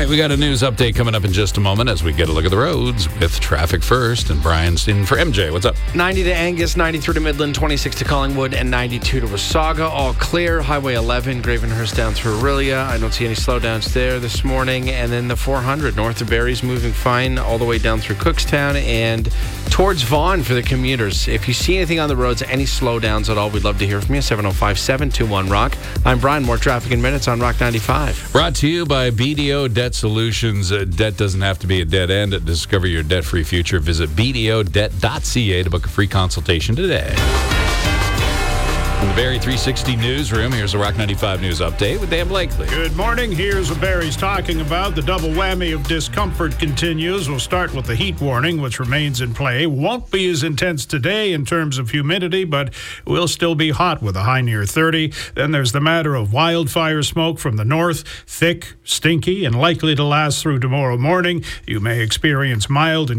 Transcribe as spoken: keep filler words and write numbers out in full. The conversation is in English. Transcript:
right, we got a news update coming up in just a moment as we get a look at the roads with traffic first. And Brian's in for M J. What's up? ninety to Angus, ninety-three to Midland, twenty-six to Collingwood, and ninety-two to Wasaga. All clear. Highway eleven, Gravenhurst down through Aurelia. I don't see any slowdowns there this morning. And then the four hundred north of Barrie's moving fine all the way down through Cookstown and towards Vaughan for the commuters. If you see anything on the roads, any slowdowns at all, we'd love to hear from you. seven oh five, seven two one, rock. I'm Brian. More traffic in minutes on Rock ninety-five. Brought to you by B D O Debt Solutions. Uh, debt doesn't have to be a dead end. Discover your debt-free future. Visit b d o debt dot c a to book a free consultation today. From the Barrie three sixty newsroom, here's a Rock ninety-five news update with Dan Blakely. Good morning. Here's what Barrie's talking about. The double whammy of discomfort continues. We'll start with the heat warning, which remains in play. Won't be as intense today in terms of humidity, but will still be hot with a high near thirty. Then there's the matter of wildfire smoke from the north, thick, stinky, and likely to last through tomorrow morning. You may experience mild and